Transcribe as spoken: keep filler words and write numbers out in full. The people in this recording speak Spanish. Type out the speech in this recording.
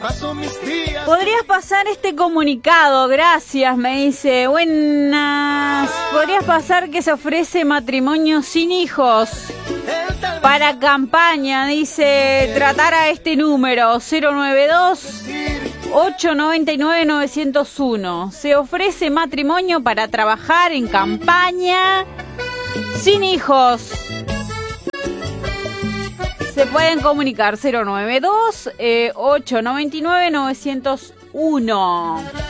Paso mis días. Podrías pasar este comunicado, gracias, me dice. Buenas. Podrías pasar que se ofrece matrimonio sin hijos para campaña, dice. Tratar a este número cero nueve dos, ocho nueve nueve, nueve cero uno. Se ofrece matrimonio para trabajar en campaña sin hijos. Se pueden comunicar cero nueve dos, ocho nueve nueve, nueve cero uno.